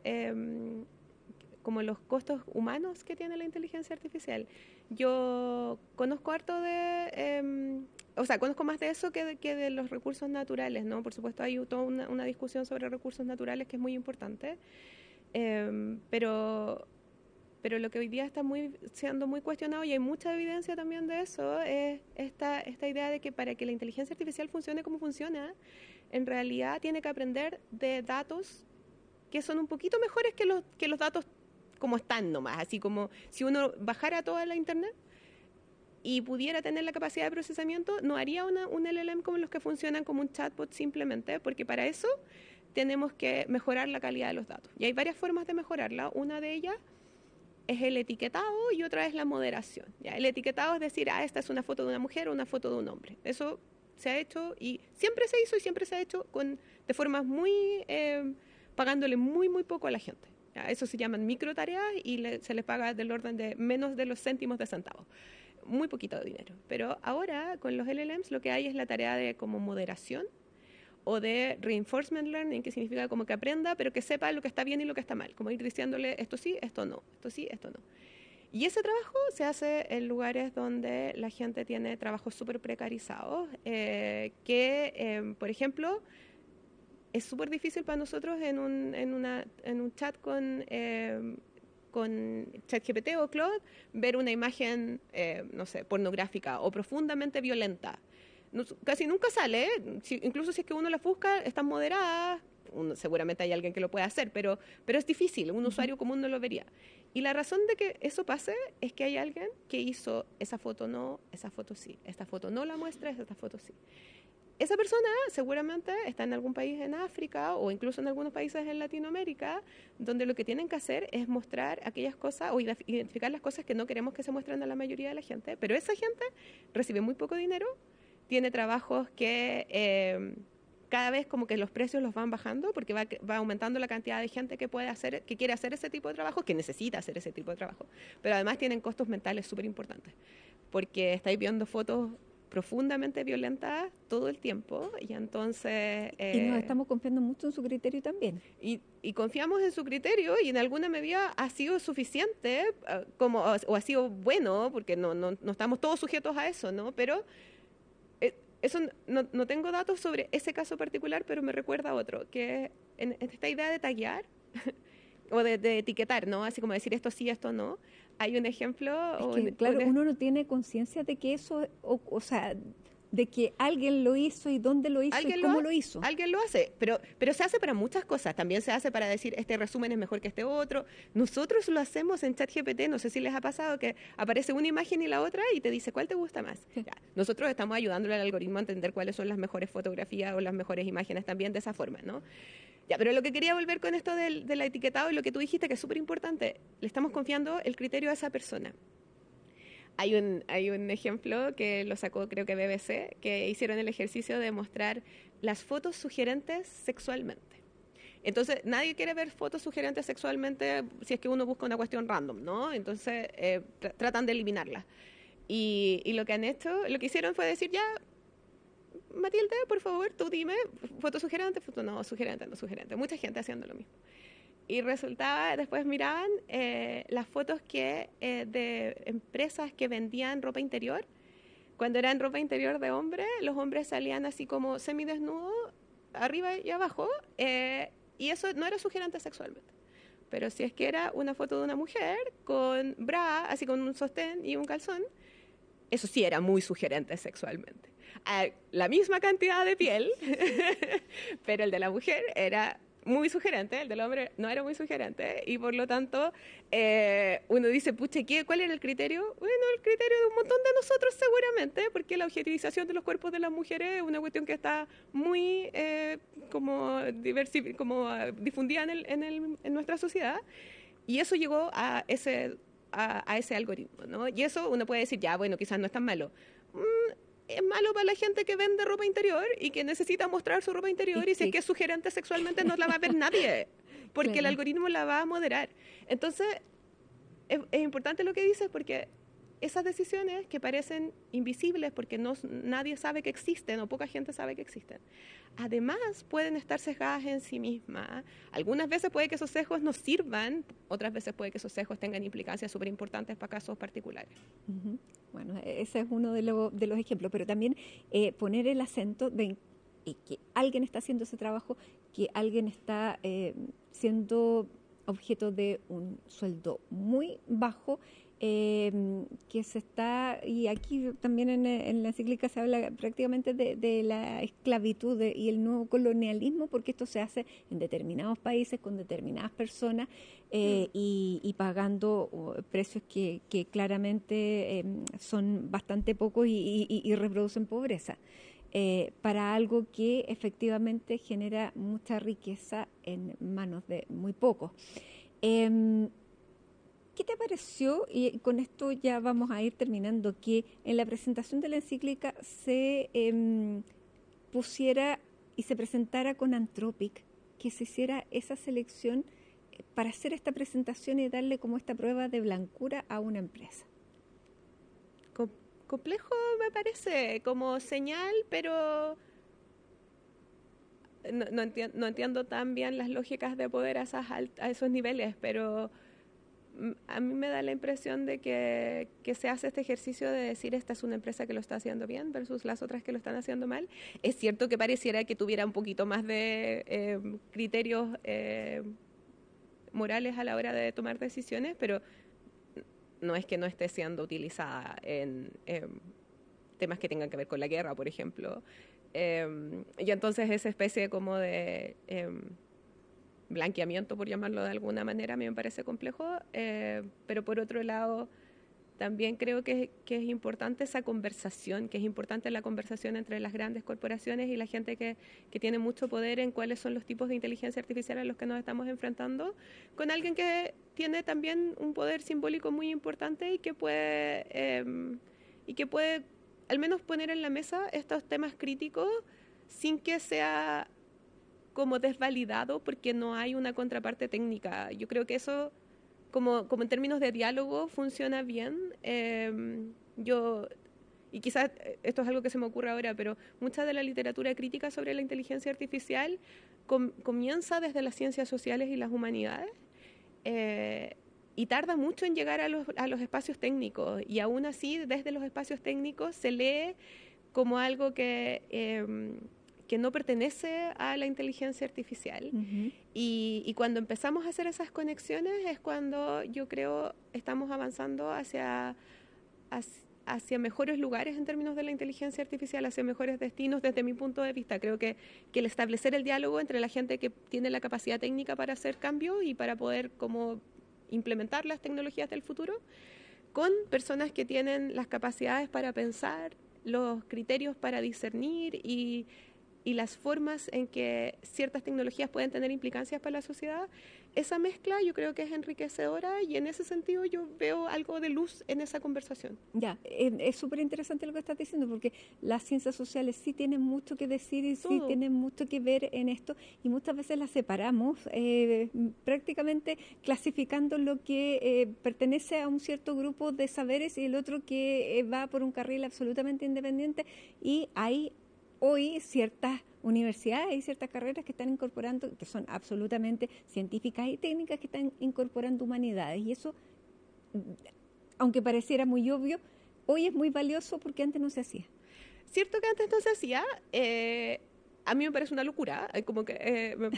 como los costos humanos que tiene la inteligencia artificial. Yo conozco harto conozco más de eso que de los recursos naturales, ¿no? Por supuesto hay toda una discusión sobre recursos naturales que es muy importante, pero lo que hoy día está siendo muy cuestionado, y hay mucha evidencia también de eso, es esta idea de que para que la inteligencia artificial funcione como funciona, en realidad tiene que aprender de datos que son un poquito mejores que los datos como están nomás, así como si uno bajara toda la internet y pudiera tener la capacidad de procesamiento, no haría un LLM como los que funcionan como un chatbot simplemente, porque para eso tenemos que mejorar la calidad de los datos. Y hay varias formas de mejorarla. Una de ellas es el etiquetado y otra es la moderación. ¿Ya? El etiquetado es decir, esta es una foto de una mujer o una foto de un hombre. Eso se ha hecho y siempre se hizo y siempre se ha hecho de formas muy... pagándole muy, muy poco a la gente. ¿Ya? Eso se llaman microtareas y se les paga del orden de menos de los céntimos de centavos. Muy poquito dinero. Pero ahora con los LLMs lo que hay es la tarea de como moderación o de reinforcement learning, que significa como que aprenda, pero que sepa lo que está bien y lo que está mal. Como ir diciéndole esto sí, esto no, esto sí, esto no. Y ese trabajo se hace en lugares donde la gente tiene trabajos súper precarizados, por ejemplo, es súper difícil para nosotros en un chat con ChatGPT o Claude ver una imagen, no sé, pornográfica o profundamente violenta. Casi nunca sale, incluso si es que uno las busca, están moderadas, seguramente hay alguien que lo puede hacer, pero es difícil, un usuario común no lo vería. Y la razón de que eso pase es que hay alguien que hizo esa foto no, esa foto sí, esta foto no la muestra, esta foto sí. Esa persona seguramente está en algún país en África o incluso en algunos países en Latinoamérica, donde lo que tienen que hacer es mostrar aquellas cosas o identificar las cosas que no queremos que se muestren a la mayoría de la gente, pero esa gente recibe muy poco dinero, tiene trabajos que cada vez como que los precios los van bajando porque va aumentando la cantidad de gente que quiere hacer ese tipo de trabajo, que necesita hacer ese tipo de trabajo, pero además tienen costos mentales súper importantes, porque estáis viendo fotos profundamente violentas todo el tiempo y entonces... Y nos estamos confiando mucho en su criterio también. Y confiamos en su criterio y en alguna medida ha sido suficiente o ha sido bueno, porque no estamos todos sujetos a eso, ¿no? Pero eso no tengo datos sobre ese caso particular, pero me recuerda a otro, que en esta idea de taguear o de etiquetar, ¿no? Así como decir esto sí, esto no. Hay un ejemplo... Es que, claro, uno no tiene conciencia de que eso, o sea, de que alguien lo hizo y dónde lo hizo y cómo lo hizo. Alguien lo hace, pero se hace para muchas cosas. También se hace para decir este resumen es mejor que este otro. Nosotros lo hacemos en ChatGPT, no sé si les ha pasado que aparece una imagen y la otra y te dice cuál te gusta más. Ya. Nosotros estamos ayudándole al algoritmo a entender cuáles son las mejores fotografías o las mejores imágenes también de esa forma, ¿no? Ya, pero lo que quería volver con esto del etiquetado y lo que tú dijiste que es súper importante, le estamos confiando el criterio a esa persona. Hay un ejemplo que lo sacó creo que BBC, que hicieron el ejercicio de mostrar las fotos sugerentes sexualmente. Entonces, nadie quiere ver fotos sugerentes sexualmente si es que uno busca una cuestión random, ¿no? Entonces, tratan de eliminarlas. Y lo que han hecho, lo que hicieron fue decir, ya, Matilde, por favor, tú dime, foto sugerente, foto no sugerente, no sugerente. Mucha gente haciendo lo mismo. Y resultaba, después miraban las fotos de empresas que vendían ropa interior. Cuando eran ropa interior de hombre, los hombres salían así como semidesnudos, arriba y abajo, y eso no era sugerente sexualmente. Pero si es que era una foto de una mujer con bra, así con un sostén y un calzón, eso sí era muy sugerente sexualmente. La misma cantidad de piel, pero el de la mujer era muy sugerente, el del hombre no era muy sugerente, y por lo tanto uno dice, pucha, ¿cuál era el criterio? Bueno, el criterio de un montón de nosotros seguramente, porque la objetivización de los cuerpos de las mujeres es una cuestión que está muy como difundida en nuestra sociedad, y eso llegó a ese algoritmo, ¿no? Y eso uno puede decir, ya, bueno, quizás no es tan malo. Es malo para la gente que vende ropa interior y que necesita mostrar su ropa interior y si es que es sugerente sexualmente no la va a ver nadie, porque claro, el algoritmo la va a moderar. Entonces, es importante lo que dices porque esas decisiones que parecen invisibles porque nadie sabe que existen o poca gente sabe que existen, además pueden estar sesgadas en sí mismas. Algunas veces puede que esos sesgos nos sirvan, otras veces puede que esos sesgos tengan implicancias súper importantes para casos particulares. Uh-huh. Bueno, ese es uno de los ejemplos, pero también poner el acento de que alguien está haciendo ese trabajo, que alguien está siendo objeto de un sueldo muy bajo, que se está, y aquí también en la encíclica se habla prácticamente de la esclavitud y el nuevo colonialismo, porque esto se hace en determinados países con determinadas personas y pagando precios que claramente son bastante pocos y reproducen pobreza. Para algo que efectivamente genera mucha riqueza en manos de muy pocos. ¿Qué te pareció? Y con esto ya vamos a ir terminando, que en la presentación de la encíclica se pusiera y se presentara con Anthropic, que se hiciera esa selección para hacer esta presentación y darle como esta prueba de blancura a una empresa? Complejo me parece, como señal, pero no entiendo tan bien las lógicas de poder a esos niveles, pero a mí me da la impresión de que se hace este ejercicio de decir esta es una empresa que lo está haciendo bien versus las otras que lo están haciendo mal. Es cierto que pareciera que tuviera un poquito más de criterios morales a la hora de tomar decisiones, pero no es que no esté siendo utilizada en temas que tengan que ver con la guerra, por ejemplo. Y entonces esa especie como de blanqueamiento, por llamarlo de alguna manera, a mí me parece complejo, pero por otro lado también creo que es importante esa conversación, que es importante la conversación entre las grandes corporaciones y la gente que tiene mucho poder en cuáles son los tipos de inteligencia artificial a los que nos estamos enfrentando, con alguien que tiene también un poder simbólico muy importante y que puede al menos poner en la mesa estos temas críticos sin que sea como desvalidado porque no hay una contraparte técnica. Yo creo que eso, como en términos de diálogo, funciona bien. Y quizás esto es algo que se me ocurre ahora, pero mucha de la literatura crítica sobre la inteligencia artificial comienza desde las ciencias sociales y las humanidades y tarda mucho en llegar a los espacios técnicos, y aún así desde los espacios técnicos se lee como algo que no pertenece a la inteligencia artificial. Uh-huh. Y cuando empezamos a hacer esas conexiones es cuando yo creo estamos avanzando hacia mejores lugares en términos de la inteligencia artificial, hacia mejores destinos desde mi punto de vista. Creo que el establecer el diálogo entre la gente que tiene la capacidad técnica para hacer cambios y para poder como implementar las tecnologías del futuro, con personas que tienen las capacidades para pensar, los criterios para discernir y las formas en que ciertas tecnologías pueden tener implicancias para la sociedad, esa mezcla yo creo que es enriquecedora y en ese sentido yo veo algo de luz en esa conversación. Ya, es súper interesante lo que estás diciendo, porque las ciencias sociales sí tienen mucho que decir y sí tienen mucho que ver en esto, y muchas veces las separamos prácticamente clasificando lo que pertenece a un cierto grupo de saberes y el otro que va por un carril absolutamente independiente, y hay hoy ciertas universidades y ciertas carreras que están incorporando, que son absolutamente científicas y técnicas, que están incorporando humanidades, y eso, aunque pareciera muy obvio, hoy es muy valioso porque antes no se hacía. Cierto que antes no se hacía, a mí me parece una locura, como que me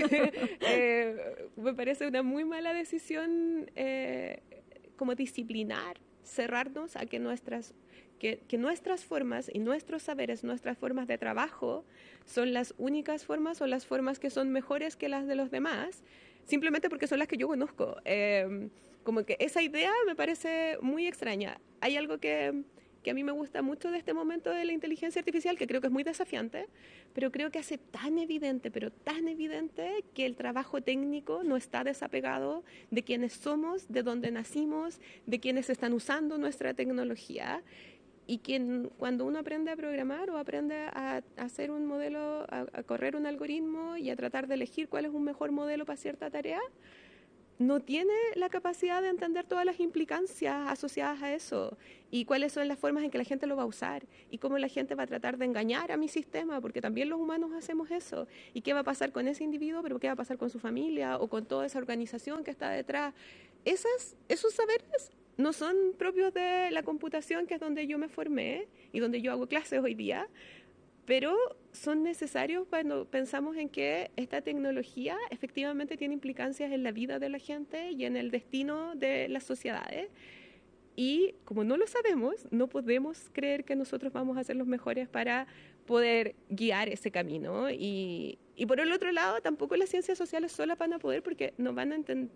parece una muy mala decisión como disciplinar, cerrarnos a que nuestras formas y nuestros saberes, nuestras formas de trabajo son las únicas formas o las formas que son mejores que las de los demás, simplemente porque son las que yo conozco. Como que esa idea me parece muy extraña. Hay algo que a mí me gusta mucho de este momento de la inteligencia artificial, que creo que es muy desafiante, pero creo que hace tan evidente que el trabajo técnico no está desapegado de quienes somos, de dónde nacimos, de quienes están usando nuestra tecnología. Y cuando uno aprende a programar o aprende a hacer un modelo, a correr un algoritmo y a tratar de elegir cuál es un mejor modelo para cierta tarea, no tiene la capacidad de entender todas las implicancias asociadas a eso y cuáles son las formas en que la gente lo va a usar y cómo la gente va a tratar de engañar a mi sistema, porque también los humanos hacemos eso. ¿Y qué va a pasar con ese individuo, pero qué va a pasar con su familia o con toda esa organización que está detrás? Esos saberes no son propios de la computación, que es donde yo me formé y donde yo hago clases hoy día, pero son necesarios cuando pensamos en que esta tecnología efectivamente tiene implicancias en la vida de la gente y en el destino de las sociedades. Y como no lo sabemos, no podemos creer que nosotros vamos a ser los mejores para poder guiar ese camino. Y por el otro lado, tampoco las ciencias sociales solas van a poder, porque no van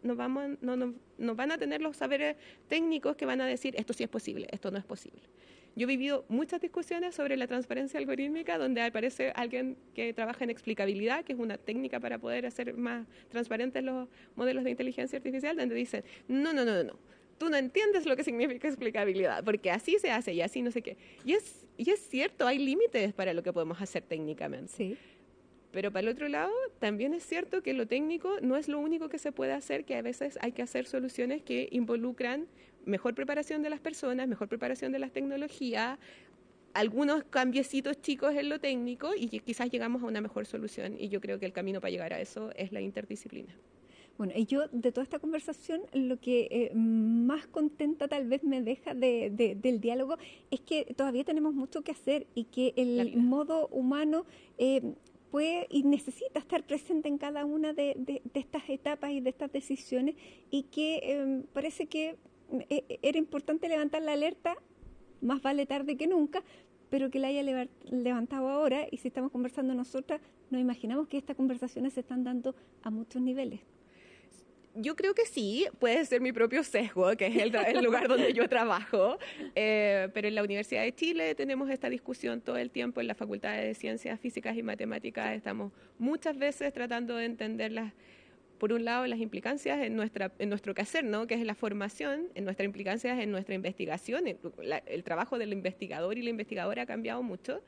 a tener los saberes técnicos que van a decir esto sí es posible, esto no es posible. Yo he vivido muchas discusiones sobre la transparencia algorítmica, donde aparece alguien que trabaja en explicabilidad, que es una técnica para poder hacer más transparentes los modelos de inteligencia artificial, donde dicen, no, tú no entiendes lo que significa explicabilidad, porque así se hace y así no sé qué. Y es cierto, hay límites para lo que podemos hacer técnicamente. Sí. Pero para el otro lado, también es cierto que lo técnico no es lo único que se puede hacer, que a veces hay que hacer soluciones que involucran mejor preparación de las personas, mejor preparación de las tecnologías, algunos cambiecitos chicos en lo técnico y quizás llegamos a una mejor solución. Y yo creo que el camino para llegar a eso es la interdisciplina. Bueno, y yo de toda esta conversación lo que más contenta tal vez me deja del diálogo es que todavía tenemos mucho que hacer y que el modo humano puede y necesita estar presente en cada una de estas etapas y de estas decisiones, y que parece que era importante levantar la alerta, más vale tarde que nunca, pero que la haya levantado ahora. Y si estamos conversando nosotras, nos imaginamos que estas conversaciones se están dando a muchos niveles. Yo creo que sí, puede ser mi propio sesgo, que es el lugar donde yo trabajo, pero en la Universidad de Chile tenemos esta discusión todo el tiempo. En la Facultad de Ciencias Físicas y Matemáticas estamos muchas veces tratando de entender por un lado, las implicancias en nuestro quehacer, ¿no? Que es la formación, en nuestras implicancias en nuestra investigación. El trabajo del investigador y la investigadora ha cambiado mucho.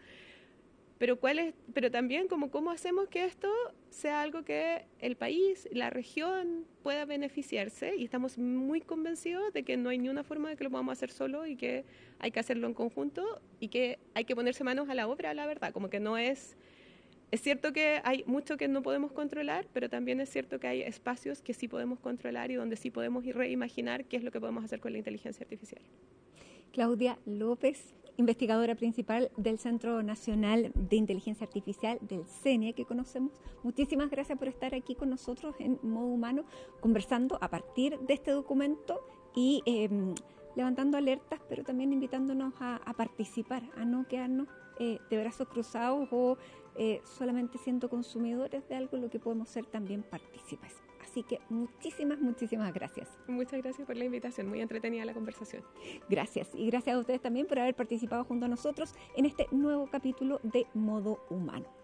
Pero también cómo hacemos que esto sea algo que el país, la región pueda beneficiarse, y estamos muy convencidos de que no hay ni una forma de que lo podamos hacer solo y que hay que hacerlo en conjunto y que hay que ponerse manos a la obra, la verdad, como que no es cierto que hay mucho que no podemos controlar, pero también es cierto que hay espacios que sí podemos controlar y donde sí podemos reimaginar qué es lo que podemos hacer con la inteligencia artificial. Claudia López, investigadora principal del Centro Nacional de Inteligencia Artificial, del CNE, que conocemos. Muchísimas gracias por estar aquí con nosotros en Modo Humano, conversando a partir de este documento y levantando alertas, pero también invitándonos a participar, a no quedarnos de brazos cruzados o solamente siendo consumidores de algo, lo que podemos ser también partícipes. Así que muchísimas gracias. Muchas gracias por la invitación, muy entretenida la conversación. Gracias, y gracias a ustedes también por haber participado junto a nosotros en este nuevo capítulo de Modo Humano.